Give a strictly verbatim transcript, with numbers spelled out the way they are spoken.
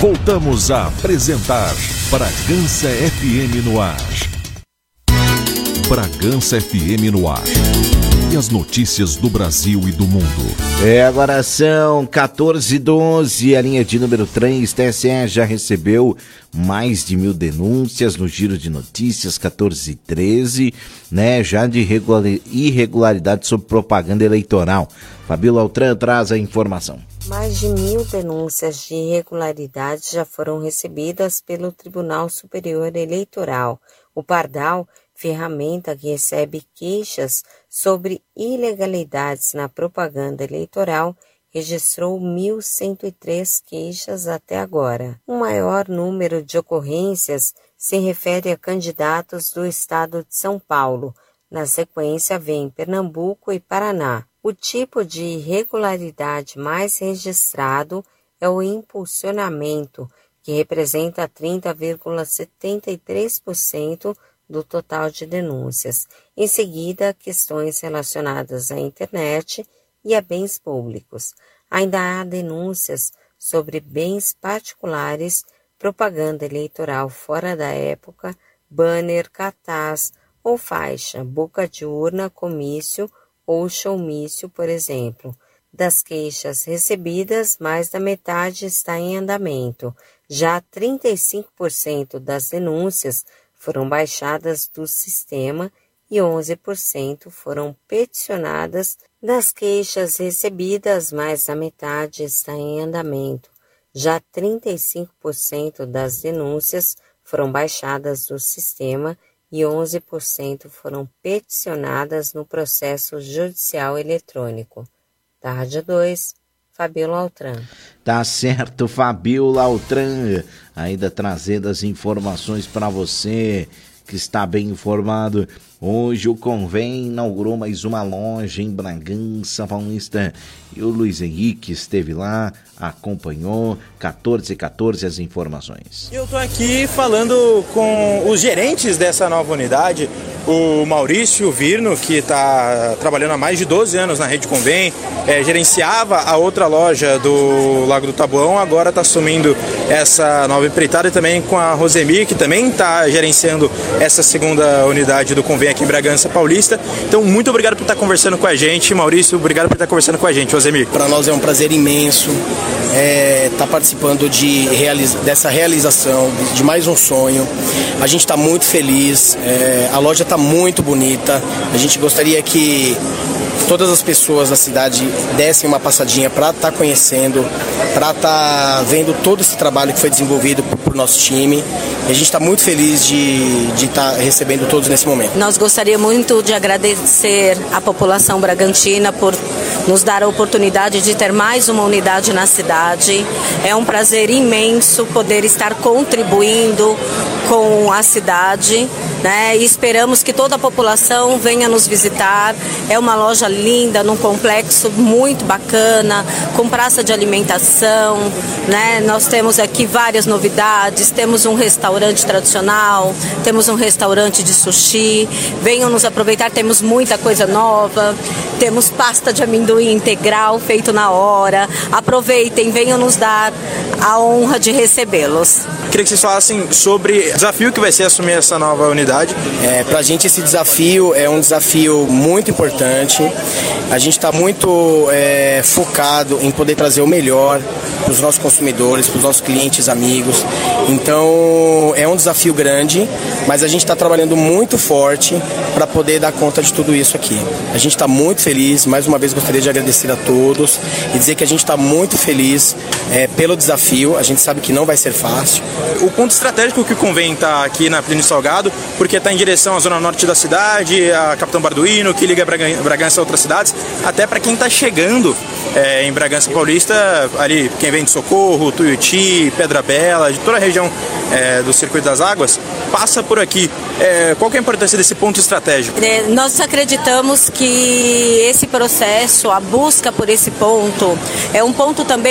Voltamos a apresentar Bragança F M no ar. Bragança F M no ar. E as notícias do Brasil e do mundo. É, agora são quatorze e doze, a linha de número três, T S E já recebeu mais de mil denúncias no giro de notícias, quatorze e treze, né, já de irregularidade sobre propaganda eleitoral. Fabíola Altran traz a informação. Mais de mil denúncias de irregularidades já foram recebidas pelo Tribunal Superior Eleitoral. O Pardal, ferramenta que recebe queixas sobre ilegalidades na propaganda eleitoral, registrou mil cento e três queixas até agora. O maior número de ocorrências se refere a candidatos do estado de São Paulo. Na sequência, vem Pernambuco e Paraná. O tipo de irregularidade mais registrado é o impulsionamento, que representa trinta vírgula setenta e três por cento do total de denúncias. Em seguida, questões relacionadas à internet e a bens públicos. Ainda há denúncias sobre bens particulares, propaganda eleitoral fora da época, banner, cartaz ou faixa, boca de urna, comício ou showmício, por exemplo. Das queixas recebidas, mais da metade está em andamento. Já trinta e cinco por cento das denúncias foram baixadas do sistema e onze por cento foram peticionadas. Das queixas recebidas, mais da metade está em andamento. Já trinta e cinco por cento das denúncias foram baixadas do sistema e onze por cento foram peticionadas no processo judicial eletrônico. Da Rádio dois, Fabíola Altran. Tá certo, Fabíola Altran, ainda trazendo as informações para você que está bem informado. Hoje o Convém inaugurou mais uma loja em Bragança Paulista e o Luiz Henrique esteve lá, acompanhou. Quatorze e quatorze as informações. Eu estou aqui falando com os gerentes dessa nova unidade, o Maurício Virno, que está trabalhando há mais de doze anos na Rede Convém, é, gerenciava a outra loja do Lago do Taboão, agora está assumindo essa nova empreitada, e também com a Rosemir, que também está gerenciando essa segunda unidade do Convém aqui em Bragança Paulista. Então, muito obrigado por estar conversando com a gente. Maurício, obrigado por estar conversando com a gente. Rosemir. Para nós é um prazer imenso é, estar participando de realiza- dessa realização, de mais um sonho. A gente está muito feliz, é, a loja está muito bonita. A gente gostaria que todas as pessoas da cidade dessem uma passadinha para estar tá conhecendo, para estar tá vendo todo esse trabalho que foi desenvolvido por, por nosso time. E a gente está muito feliz de estar tá recebendo todos nesse momento. Nós gostaríamos muito de agradecer à população bragantina por nos dar a oportunidade de ter mais uma unidade na cidade. É um prazer imenso poder estar contribuindo com a cidade, né? E esperamos que toda a população venha nos visitar. É uma loja linda, num complexo muito bacana, com praça de alimentação, né? Nós temos aqui várias novidades, temos um restaurante tradicional, temos um restaurante de sushi. Venham nos aproveitar, temos muita coisa nova, temos pasta de amendoim integral feito na hora. Aproveitem, venham nos dar a honra de recebê-los. Queria que vocês falassem sobre o desafio que vai ser assumir essa nova unidade. É, para a gente esse desafio é um desafio muito importante. A gente está muito é, focado em poder trazer o melhor para os nossos consumidores, para os nossos clientes, amigos. Então é um desafio grande, mas a gente está trabalhando muito forte para poder dar conta de tudo isso aqui. A gente está muito feliz, mais uma vez gostaria de agradecer a todos e dizer que a gente está muito feliz é, pelo desafio. A gente sabe que não vai ser fácil. O ponto estratégico que o Convém está aqui na Plínio Salgado, porque está em direção à zona norte da cidade, a Capitão Barduino, que liga Bragança a outras cidades, até para quem está chegando é, em Bragança Paulista, ali quem vem de Socorro, Tuiuti, Pedra Bela, de toda a região é, do Circuito das Águas, passa por aqui. É, qual que é a importância desse ponto estratégico? É, nós acreditamos que esse processo, a busca por esse ponto, é um ponto também